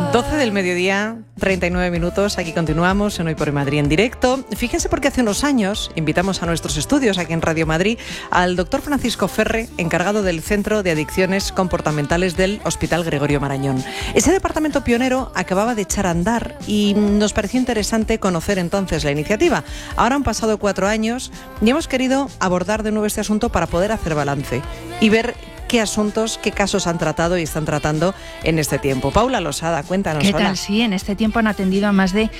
12 del mediodía, 39 minutos, aquí continuamos en Hoy por Hoy Madrid en directo. Fíjense porque hace unos años invitamos a nuestros estudios aquí en Radio Madrid al doctor Francisco Ferre, encargado del Centro de Adicciones Comportamentales del Hospital Gregorio Marañón. Ese departamento pionero acababa de echar a andar y nos pareció interesante conocer entonces la iniciativa. Ahora han pasado 4 años y hemos querido abordar de nuevo este asunto para poder hacer balance y ver qué asuntos, qué casos han tratado y están tratando en este tiempo. Paula Losada, cuéntanos. ¿Qué tal? Hola. Sí, en este tiempo han atendido a más de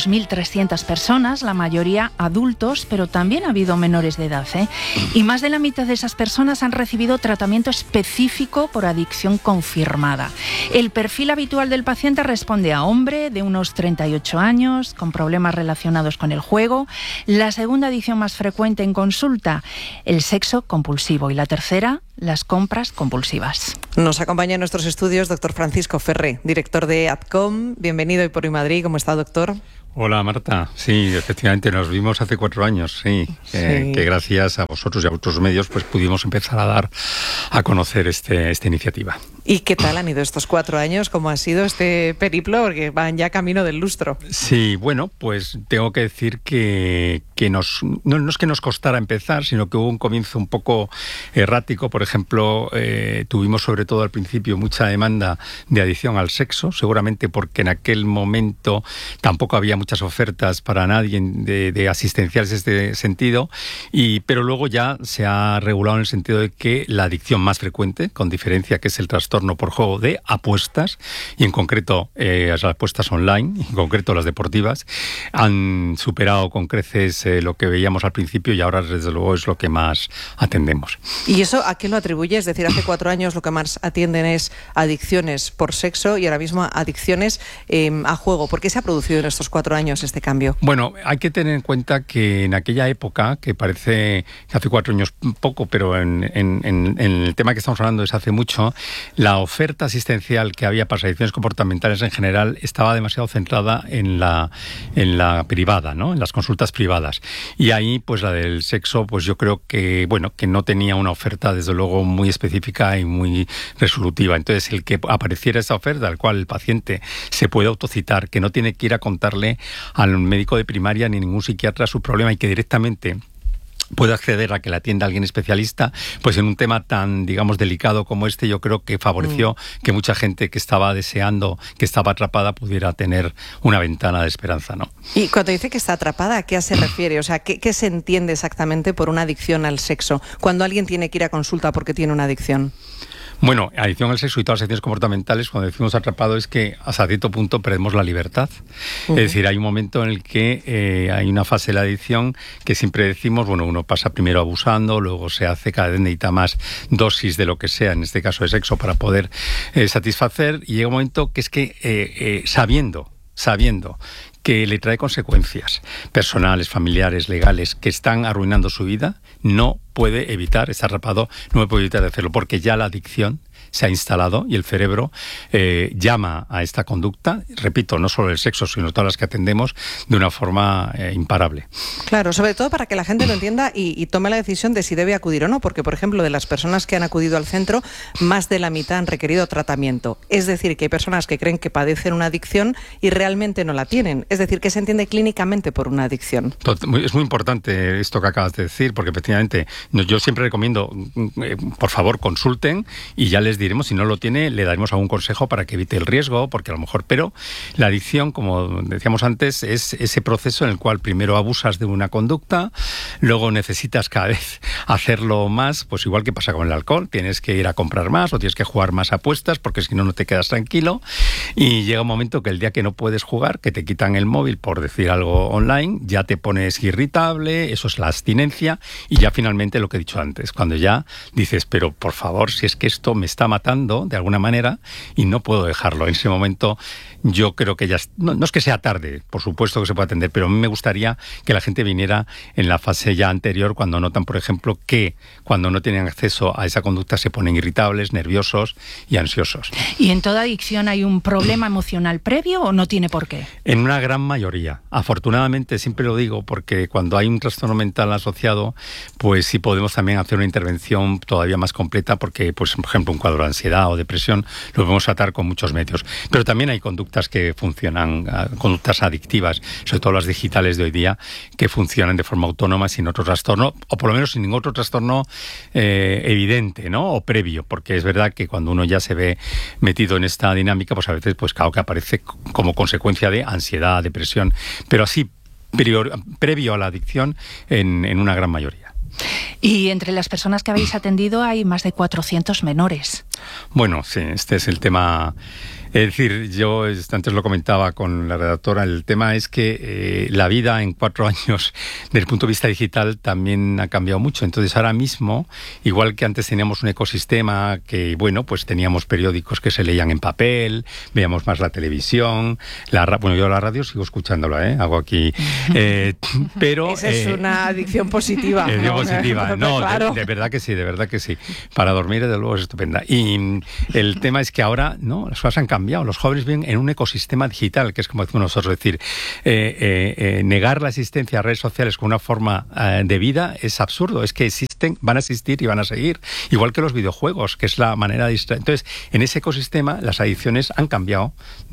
2.300 personas, la mayoría adultos, pero también ha habido menores de edad, ¿eh? Y más de la mitad de esas personas han recibido tratamiento específico por adicción confirmada. El perfil habitual del paciente responde a hombre de unos 38 años, con problemas relacionados con el juego. La segunda adicción más frecuente en consulta, el sexo compulsivo. Y la tercera, las compras compulsivas. Nos acompaña en nuestros estudios doctor Francisco Ferre, director de ADCOM. Bienvenido Hoy por Hoy Madrid. ¿Cómo está, doctor? Hola, Marta. Sí, efectivamente, nos vimos hace 4 años, sí. Que gracias a vosotros y a vuestros medios pues pudimos empezar a dar a conocer esta iniciativa. ¿Y qué tal han ido estos 4 años? ¿Cómo ha sido este periplo? Porque van ya camino del lustro. Sí, bueno, pues tengo que decir que no es que nos costara empezar, sino que hubo un comienzo un poco errático. Por ejemplo, tuvimos sobre todo al principio mucha demanda de adicción al sexo, seguramente porque en aquel momento tampoco había muchas ofertas para nadie de asistenciales en este sentido, pero luego ya se ha regulado en el sentido de que la adicción más frecuente, con diferencia, que es el trastorno por juego de apuestas, y en concreto las apuestas online, en concreto las deportivas, han superado con creces lo que veíamos al principio y ahora desde luego es lo que más atendemos. ¿Y eso a qué lo atribuye? Es decir, hace 4 años lo que más atienden es adicciones por sexo y ahora mismo adicciones a juego. ¿Por qué se ha producido en estos 4 años este cambio? Bueno, hay que tener en cuenta que en aquella época, que parece que hace 4 años poco, pero en el tema que estamos hablando es hace mucho, la oferta asistencial que había para adicciones comportamentales en general estaba demasiado centrada en la privada, ¿no? En las consultas privadas. Y ahí, pues la del sexo, pues yo creo que, bueno, que no tenía una oferta, desde luego, muy específica y muy resolutiva. Entonces, el que apareciera esa oferta, al cual el paciente se puede autocitar, que no tiene que ir a contarle al médico de primaria ni ningún psiquiatra su problema y que directamente puede acceder a que la atienda alguien especialista, pues en un tema tan, digamos, delicado como este, yo creo que favoreció que mucha gente que estaba deseando, que estaba atrapada, pudiera tener una ventana de esperanza, ¿no? Y cuando dice que está atrapada, ¿a qué se refiere? O sea, ¿qué se entiende exactamente por una adicción al sexo? Cuando alguien tiene que ir a consulta porque tiene una adicción. Bueno, adicción al sexo y todas las adicciones comportamentales, cuando decimos atrapado, es que hasta cierto punto perdemos la libertad. Es decir, hay un momento en el que hay una fase de la adicción que siempre decimos, bueno, uno pasa primero abusando, luego se hace, cada vez necesita más dosis de lo que sea, en este caso de sexo, para poder satisfacer, y llega un momento que es que sabiendo que le trae consecuencias personales, familiares, legales, que están arruinando su vida, no puede evitar, está atrapado, no puede evitar de hacerlo, porque ya la adicción se ha instalado y el cerebro llama a esta conducta, repito, no solo el sexo, sino todas las que atendemos, de una forma imparable. Claro, sobre todo para que la gente lo entienda y tome la decisión de si debe acudir o no, porque, por ejemplo, de las personas que han acudido al centro, más de la mitad han requerido tratamiento. Es decir, que hay personas que creen que padecen una adicción y realmente no la tienen. Es decir, que se entiende clínicamente por una adicción. Es muy importante esto que acabas de decir, porque efectivamente yo siempre recomiendo, por favor, consulten y ya les diremos, si no lo tiene, le daremos algún consejo para que evite el riesgo, porque a lo mejor, pero la adicción, como decíamos antes, es ese proceso en el cual primero abusas de una conducta, luego necesitas cada vez hacerlo más, pues igual que pasa con el alcohol, tienes que ir a comprar más o tienes que jugar más apuestas, porque si no, no te quedas tranquilo, y llega un momento que el día que no puedes jugar, que te quitan el móvil, por decir algo online, ya te pones irritable, eso es la abstinencia, y ya finalmente lo que he dicho antes, cuando ya dices, pero por favor, si es que esto me está matando de alguna manera y no puedo dejarlo. En ese momento yo creo que ya no es que sea tarde, por supuesto que se puede atender, pero a mí me gustaría que la gente viniera en la fase ya anterior, cuando notan, por ejemplo, que cuando no tienen acceso a esa conducta se ponen irritables, nerviosos y ansiosos. ¿Y en toda adicción hay un problema emocional previo o no tiene por qué? En una gran mayoría. Afortunadamente, siempre lo digo, porque cuando hay un trastorno mental asociado, pues sí podemos también hacer una intervención todavía más completa, porque, pues, por ejemplo, un cuadro cuadro de ansiedad o depresión, lo podemos tratar con muchos medios. Pero también hay conductas que funcionan, conductas adictivas, sobre todo las digitales de hoy día, que funcionan de forma autónoma sin otro trastorno, o por lo menos sin ningún otro trastorno evidente, ¿no? O previo, porque es verdad que cuando uno ya se ve metido en esta dinámica, pues a veces, pues claro que aparece como consecuencia de ansiedad, depresión, pero así previo a la adicción en una gran mayoría. Y entre las personas que habéis atendido hay más de 400 menores. Bueno, sí, este es el tema. Es decir, yo antes lo comentaba con la redactora, el tema es que la vida en 4 años, desde el punto de vista digital, también ha cambiado mucho. Entonces, ahora mismo, igual que antes teníamos un ecosistema que, bueno, pues teníamos periódicos que se leían en papel, veíamos más la televisión, bueno, yo la radio sigo escuchándola, hago aquí, pero... Esa es una adicción positiva. ¿No? Positiva, no, claro. de verdad que sí. Para dormir, desde luego, es estupenda. Y el tema es que ahora, ¿no? Las cosas han cambiado. Los jóvenes viven en un ecosistema digital, que es como decimos nosotros, es decir, negar la existencia de redes sociales como una forma de vida es absurdo. Es que existen, van a existir y van a seguir, igual que los videojuegos, que es la manera de distraer. Entonces, en ese ecosistema las adicciones han cambiado.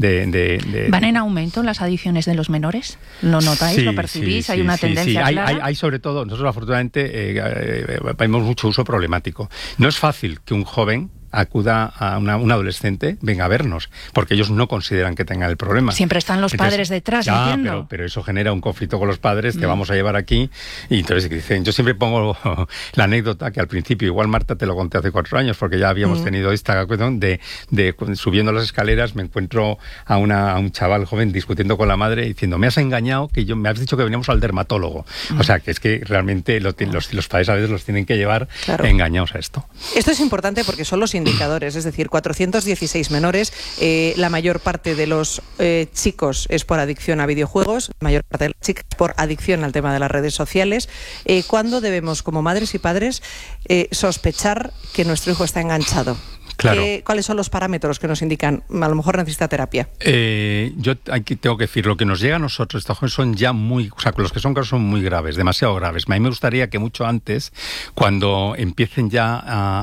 ¿Van en aumento las adicciones de los menores? ¿Lo notáis? ¿Lo percibís? ¿Hay una tendencia clara? Hay sobre todo, nosotros afortunadamente vemos mucho uso problemático. No es fácil que un joven acuda a un adolescente, venga a vernos, porque ellos no consideran que tengan el problema. Siempre están los padres detrás, entiendo. Pero eso genera un conflicto con los padres, te vamos a llevar aquí, y entonces dicen, yo siempre pongo la anécdota que al principio, igual Marta te lo conté hace 4 años, porque ya habíamos tenido esta cuestión de subiendo las escaleras, me encuentro a un chaval joven discutiendo con la madre, diciendo, me has engañado, me has dicho que veníamos al dermatólogo. O sea, que es que realmente los padres a veces los tienen que llevar engañados a esto. Esto es importante porque son los indicadores, es decir, 416 menores, la mayor parte de los chicos es por adicción a videojuegos, la mayor parte de las chicas por adicción al tema de las redes sociales. ¿Cuándo debemos, como madres y padres, sospechar que nuestro hijo está enganchado? Claro. ¿Cuáles son los parámetros que nos indican? A lo mejor necesita terapia. Yo aquí tengo que decir, lo que nos llega a nosotros, estos jóvenes son ya los que son casos son muy graves, demasiado graves. A mí me gustaría que mucho antes, cuando empiecen ya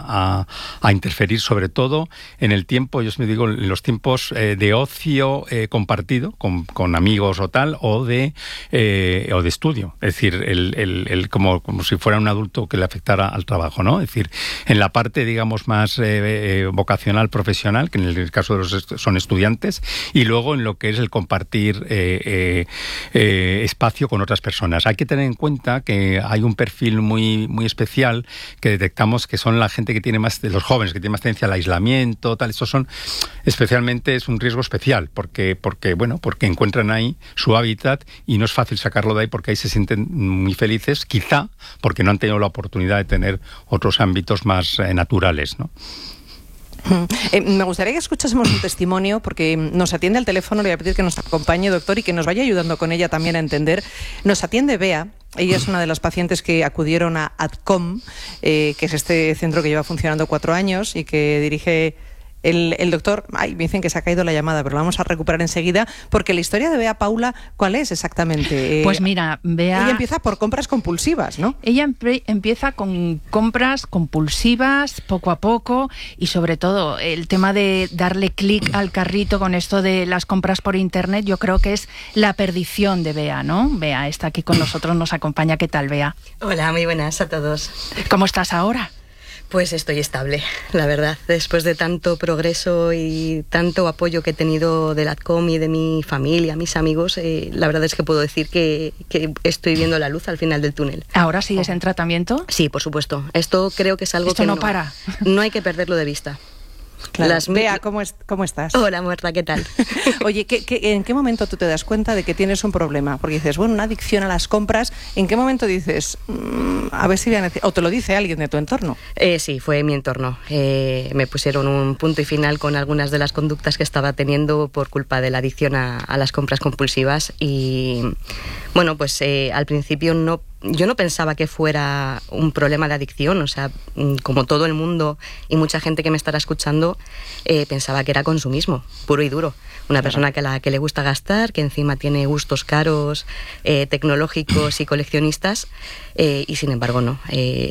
a interferir, sobre todo en el tiempo, yo me digo, en los tiempos de ocio compartido, con amigos o tal, o de estudio. Es decir, como si fuera un adulto que le afectara al trabajo, ¿no? Es decir, en la parte, digamos, más vocacional, profesional, que en el caso de los son estudiantes, y luego en lo que es el compartir espacio con otras personas. Hay que tener en cuenta que hay un perfil muy, muy especial que detectamos que son la gente que tiene más, de los jóvenes, que tiene más tendencia al aislamiento, tal. Estos son especialmente, es un riesgo especial, porque encuentran ahí su hábitat y no es fácil sacarlo de ahí porque ahí se sienten muy felices, quizá porque no han tenido la oportunidad de tener otros ámbitos más naturales, ¿no? Me gustaría que escuchásemos un testimonio, porque nos atiende al teléfono, le voy a pedir que nos acompañe, doctor, y que nos vaya ayudando con ella también a entender. Nos atiende Bea. Ella es una de las pacientes que acudieron a ADCOM, que es este centro que lleva funcionando 4 años y que dirige el doctor. Me dicen que se ha caído la llamada, pero la vamos a recuperar enseguida, porque la historia de Bea, Paula, ¿cuál es exactamente? Pues mira, Bea... Ella empieza por compras compulsivas, ¿no? Ella empieza con compras compulsivas, poco a poco, y sobre todo el tema de darle clic al carrito con esto de las compras por internet, yo creo que es la perdición de Bea, ¿no? Bea está aquí con nosotros, nos acompaña. ¿Qué tal, Bea? Hola, muy buenas a todos. ¿Cómo estás ahora? Pues estoy estable, la verdad. Después de tanto progreso y tanto apoyo que he tenido del ADCOM y de mi familia, mis amigos, la verdad es que puedo decir que estoy viendo la luz al final del túnel. ¿Ahora sigues en tratamiento? Sí, por supuesto. Esto creo que es algo que no para. No hay que perderlo de vista. Claro. Bea, ¿cómo estás? Hola, Marta, ¿qué tal? Oye, ¿en qué momento tú te das cuenta de que tienes un problema? Porque dices, bueno, una adicción a las compras, ¿en qué momento dices, a ver si voy a necesitar? ¿O te lo dice alguien de tu entorno? Sí, fue mi entorno. Me pusieron un punto y final con algunas de las conductas que estaba teniendo por culpa de la adicción a las compras compulsivas y, bueno, pues al principio no yo no pensaba que fuera un problema de adicción, o sea, como todo el mundo y mucha gente que me estará escuchando, pensaba que era consumismo, puro y duro. Una persona que le gusta gastar, que encima tiene gustos caros, tecnológicos y coleccionistas, y sin embargo no.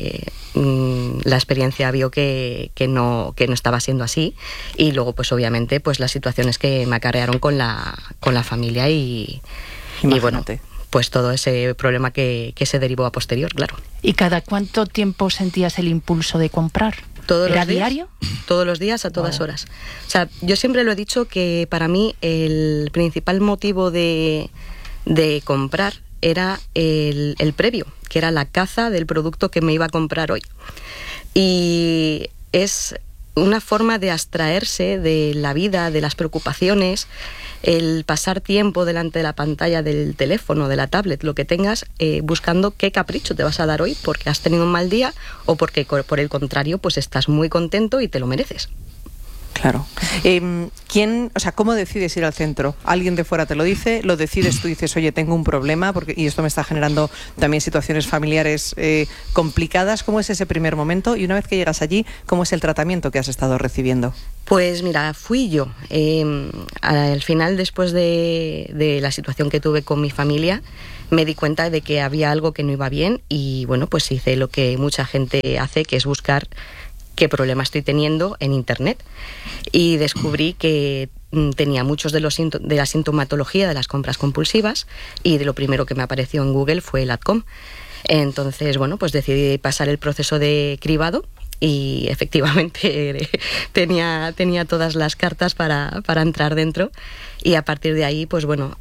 La experiencia vio que no estaba siendo así, y luego pues obviamente pues las situaciones que me acarrearon con la familia y bueno, pues todo ese problema que se derivó a posterior, claro. ¿Y cada cuánto tiempo sentías el impulso de comprar? ¿Era diario? Todos los días, a todas horas. O sea, yo siempre lo he dicho que para mí el principal motivo de comprar era el previo, que era la caza del producto que me iba a comprar hoy. Y es una forma de abstraerse de la vida, de las preocupaciones, el pasar tiempo delante de la pantalla del teléfono, de la tablet, lo que tengas, buscando qué capricho te vas a dar hoy porque has tenido un mal día o porque por el contrario pues estás muy contento y te lo mereces. Claro. ¿Cómo decides ir al centro? ¿Alguien de fuera te lo dice? ¿Lo decides tú y dices, oye, tengo un problema y esto me está generando también situaciones familiares complicadas? ¿Cómo es ese primer momento? Y una vez que llegas allí, ¿cómo es el tratamiento que has estado recibiendo? Pues mira, fui yo. Al final, después de la situación que tuve con mi familia, me di cuenta de que había algo que no iba bien y bueno, pues hice lo que mucha gente hace, que es buscar qué problema estoy teniendo en internet, y descubrí que tenía muchos de la sintomatología de las compras compulsivas, y de lo primero que me apareció en Google fue el ADCOM. Entonces, bueno, pues decidí pasar el proceso de cribado y efectivamente tenía todas las cartas para entrar dentro, y a partir de ahí, pues bueno,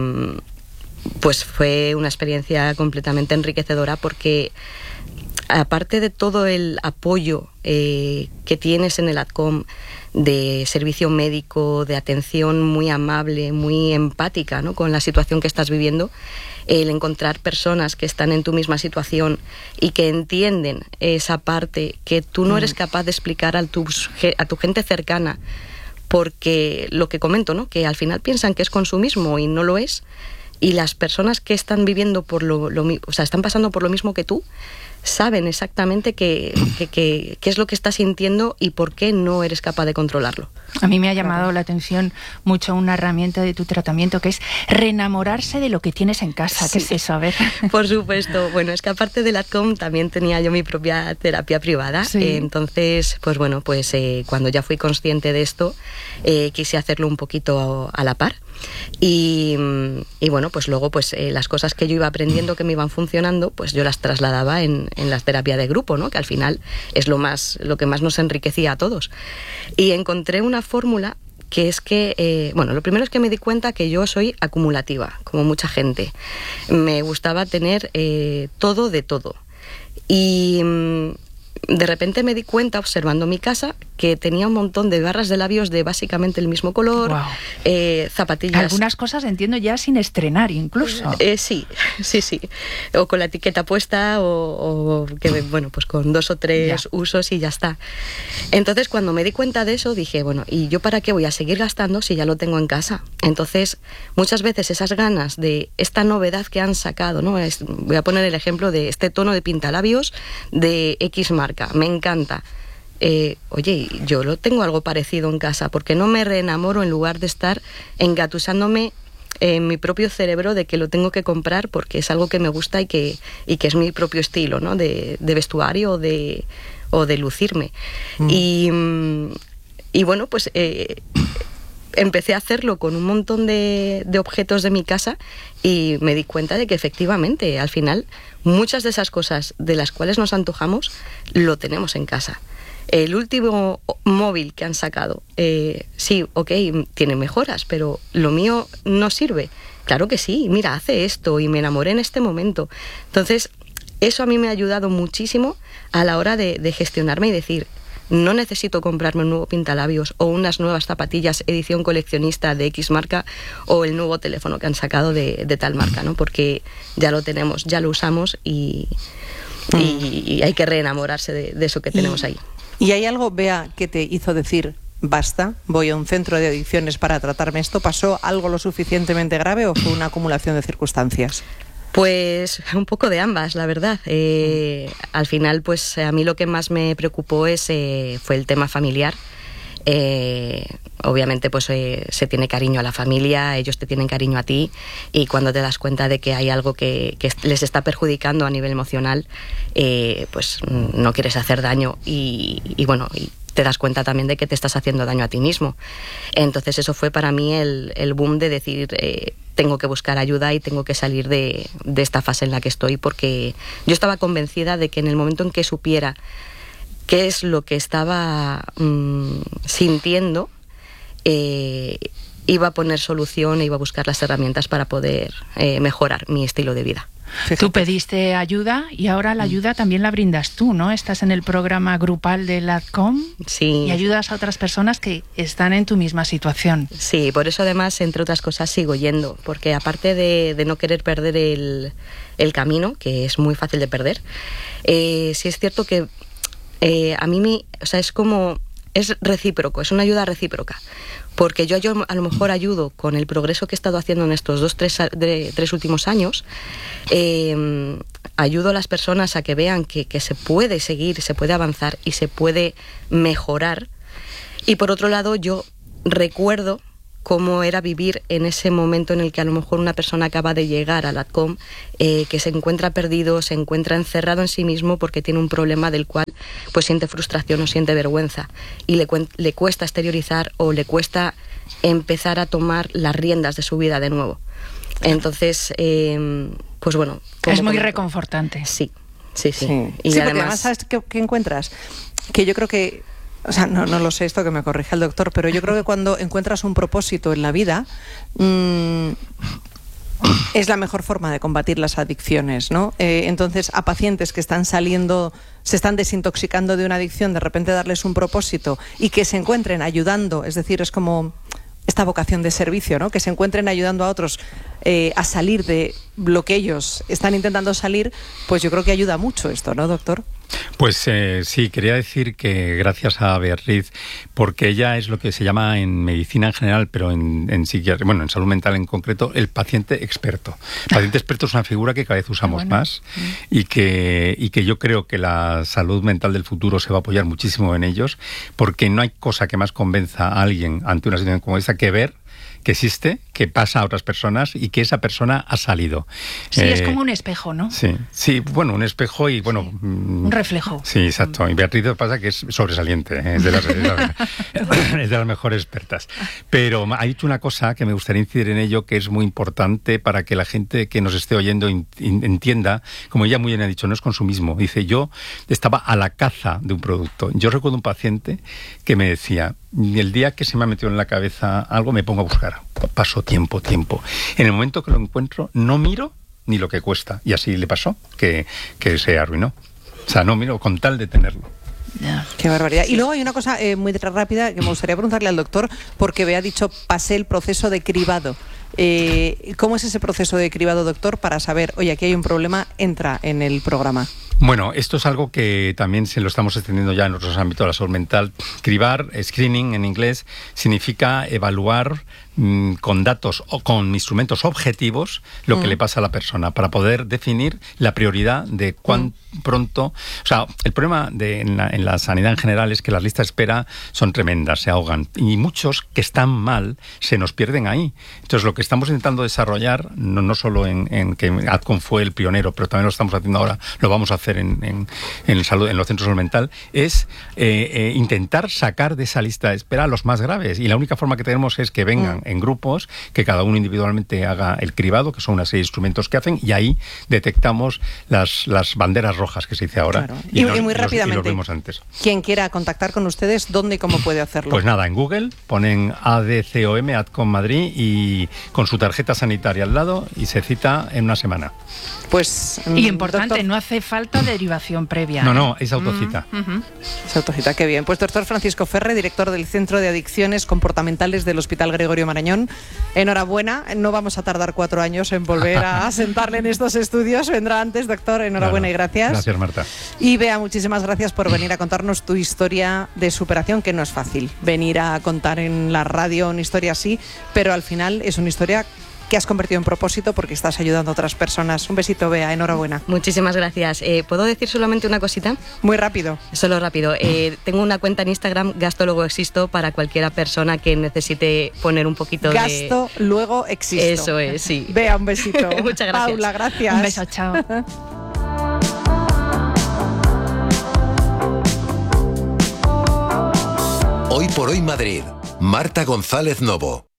pues fue una experiencia completamente enriquecedora porque aparte de todo el apoyo que tienes en el ADCOM, de servicio médico, de atención muy amable, muy empática, ¿no?, con la situación que estás viviendo, el encontrar personas que están en tu misma situación y que entienden esa parte que tú no eres capaz de explicar a tu gente cercana, porque lo que comento, ¿no?, que al final piensan que es consumismo y no lo es, y las personas que están viviendo están pasando por lo mismo que tú, saben exactamente qué es lo que estás sintiendo y por qué no eres capaz de controlarlo. A mí me ha llamado la atención mucho una herramienta de tu tratamiento, que es reenamorarse de lo que tienes en casa. ¿Qué es eso? A ver. Por supuesto. Bueno, es que aparte del ADCOM también tenía yo mi propia terapia privada. Sí. Entonces, pues bueno, cuando ya fui consciente de esto, quise hacerlo un poquito a la par. Y bueno, pues luego las cosas que yo iba aprendiendo que me iban funcionando, pues yo las trasladaba en la terapia de grupo, ¿no?, que al final es lo que más nos enriquecía a todos. Y encontré una fórmula que es que, lo primero es que me di cuenta que yo soy acumulativa, como mucha gente. Me gustaba tener todo de todo. Y de repente me di cuenta, observando mi casa, que tenía un montón de barras de labios de básicamente el mismo color, wow. Zapatillas. Algunas cosas entiendo ya sin estrenar incluso. Sí. O con la etiqueta puesta o que, bueno, pues con 2 o 3 usos y ya está. Entonces, cuando me di cuenta de eso, dije, bueno, ¿y yo para qué voy a seguir gastando si ya lo tengo en casa? Entonces, muchas veces esas ganas de esta novedad que han sacado, ¿no? Voy a poner el ejemplo de este tono de pintalabios de X marca, me encanta. Oye, yo lo tengo algo parecido en casa, ¿por qué no me reenamoro en lugar de estar engatusándome en mi propio cerebro de que lo tengo que comprar porque es algo que me gusta y que es mi propio estilo, ¿no?, de vestuario o de lucirme? Y bueno, pues empecé a hacerlo con un montón de objetos de mi casa y me di cuenta de que efectivamente al final muchas de esas cosas de las cuales nos antojamos lo tenemos en casa. El último móvil que han sacado, sí, ok, tiene mejoras, pero lo mío no sirve. Claro que sí, mira, hace esto y me enamoré en este momento. Entonces, eso a mí me ha ayudado muchísimo a la hora de gestionarme y decir, no necesito comprarme un nuevo pintalabios o unas nuevas zapatillas edición coleccionista de X marca o el nuevo teléfono que han sacado de tal marca, ¿no? Porque ya lo tenemos, ya lo usamos y hay que reenamorarse de eso que tenemos ahí. ¿Y hay algo, Bea, que te hizo decir, basta, voy a un centro de adicciones para tratarme esto? ¿Pasó algo lo suficientemente grave o fue una acumulación de circunstancias? Pues un poco de ambas, la verdad. Al final, pues a mí lo que más me preocupó fue el tema familiar. Obviamente pues se tiene cariño a la familia, ellos te tienen cariño a ti, y cuando te das cuenta de que hay algo que les está perjudicando a nivel emocional, pues no quieres hacer daño y bueno, y te das cuenta también de que te estás haciendo daño a ti mismo. Entonces eso fue para mí el boom de decir, tengo que buscar ayuda y tengo que salir de esta fase en la que estoy, porque yo estaba convencida de que en el momento en que supiera qué es lo que estaba sintiendo, iba a poner solución e iba a buscar las herramientas para poder mejorar mi estilo de vida. Fíjate. Tú pediste ayuda y ahora la ayuda también la brindas tú, ¿no? Estás en el programa grupal de la ADCOM, sí, y ayudas a otras personas que están en tu misma situación. Sí, por eso además, entre otras cosas, sigo yendo, porque aparte de no querer perder el camino, que es muy fácil de perder, sí es cierto que a mí es recíproco, es una ayuda recíproca, porque yo a lo mejor ayudo con el progreso que he estado haciendo en estos 3 últimos años, ayudo a las personas a que vean que se puede seguir, se puede avanzar y se puede mejorar, y por otro lado yo recuerdo cómo era vivir en ese momento en el que a lo mejor una persona acaba de llegar a la ADCOM, que se encuentra perdido, se encuentra encerrado en sí mismo porque tiene un problema del cual pues siente frustración o siente vergüenza, y le cuesta exteriorizar o le cuesta empezar a tomar las riendas de su vida de nuevo. Entonces, pues bueno. Es muy reconfortante. Sí. Y sí, además, ¿sabes qué encuentras? Que yo creo que, o sea, no lo sé, esto que me corrija el doctor, pero yo creo que cuando encuentras un propósito en la vida, es la mejor forma de combatir las adicciones, ¿no? Entonces, a pacientes que están saliendo, se están desintoxicando de una adicción, de repente darles un propósito y que se encuentren ayudando, es decir, es como esta vocación de servicio, ¿no? Que se encuentren ayudando a otros a salir de lo que ellos están intentando salir, pues yo creo que ayuda mucho esto, ¿no, doctor? Pues sí, quería decir que gracias a Beatriz, porque ella es lo que se llama en medicina en general, pero en psiquiatría, bueno, en salud mental en concreto, el paciente experto. El paciente experto es una figura que cada vez usamos más y que yo creo que la salud mental del futuro se va a apoyar muchísimo en ellos, porque no hay cosa que más convenza a alguien ante una situación como esta que ver que existe, que pasa a otras personas y que esa persona ha salido. Sí, es como un espejo, ¿no? Sí, bueno, un espejo y bueno... Sí, un reflejo. Sí, exacto. Y Beatriz pasa que es sobresaliente, es de las mejores expertas. Pero ha dicho una cosa que me gustaría incidir en ello, que es muy importante para que la gente que nos esté oyendo entienda, como ella muy bien ha dicho, no es consumismo. Dice, yo estaba a la caza de un producto. Yo recuerdo un paciente que me decía, el día que se me ha metido en la cabeza algo me pongo a buscar. Paso tiempo. En el momento que lo encuentro, no miro ni lo que cuesta. Y así le pasó, que se arruinó. O sea, no miro con tal de tenerlo. Yeah. Qué barbaridad. Y luego hay una cosa muy rápida que me gustaría preguntarle al doctor, porque me ha dicho, pasé el proceso de cribado. ¿Cómo es ese proceso de cribado, doctor, para saber, oye, aquí hay un problema, entra en el programa? Bueno, esto es algo que también se lo estamos extendiendo ya en otros ámbitos de la salud mental. Cribar, screening en inglés, significa evaluar con datos o con instrumentos objetivos lo que le pasa a la persona, para poder definir la prioridad de cuán pronto... O sea, el problema en la sanidad en general es que las listas de espera son tremendas, se ahogan, y muchos que están mal se nos pierden ahí. Entonces, lo que estamos intentando desarrollar, no solo en que ADCOM fue el pionero, pero también lo estamos haciendo ahora, lo vamos a hacer en los centros de salud mental, es intentar sacar de esa lista de espera a los más graves. Y la única forma que tenemos es que vengan en grupos, que cada uno individualmente haga el cribado, que son una serie de instrumentos que hacen, y ahí detectamos las banderas rojas que se dice ahora. Claro. Y muy rápidamente, y los vemos antes. Quien quiera contactar con ustedes, ¿dónde y cómo puede hacerlo? Pues nada, en Google ponen ADCOM, ADCOM Madrid, y con su tarjeta sanitaria al lado, y se cita en una semana. Pues, y importante, doctor, no hace falta derivación previa. No, es autocita. Es autocita, qué bien. Pues doctor Francisco Ferre, director del Centro de Adicciones Comportamentales del Hospital Gregorio Marañón, enhorabuena. No vamos a tardar 4 años en volver a sentarle en estos estudios. Vendrá antes, doctor. Enhorabuena, claro. Y gracias. Gracias, Marta. Y Bea, muchísimas gracias por venir a contarnos tu historia de superación, que no es fácil venir a contar en la radio una historia así, pero al final es una historia que has convertido en propósito porque estás ayudando a otras personas. Un besito, Bea, enhorabuena. Muchísimas gracias. ¿Puedo decir solamente una cosita? Muy rápido. Solo rápido. Tengo una cuenta en Instagram, Gasto Luego Existo, para cualquiera persona que necesite poner un poquito de... Gasto Luego Existo. Eso es, sí. Bea, un besito. Muchas gracias. Paula, gracias. Un beso, chao. Hoy por Hoy Madrid. Marta González Novo.